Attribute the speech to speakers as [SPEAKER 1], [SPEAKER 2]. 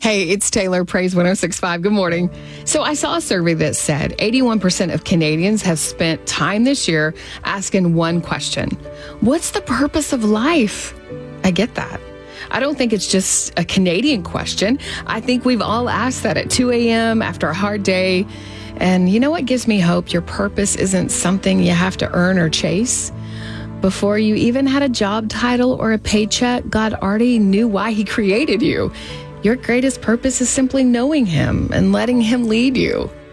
[SPEAKER 1] Hey, it's Taylor, Praise 106.5. Good morning. So I saw a survey that said 81% of Canadians have spent time this year asking one question. What's the purpose of life? I get that. I don't think it's just a Canadian question. I think we've all asked that at 2 a.m. after a hard day. And you know what gives me hope? Your purpose isn't something you have to earn or chase. Before you even had a job title or a paycheck, God already knew why He created you. Your greatest purpose is simply knowing Him and letting Him lead you.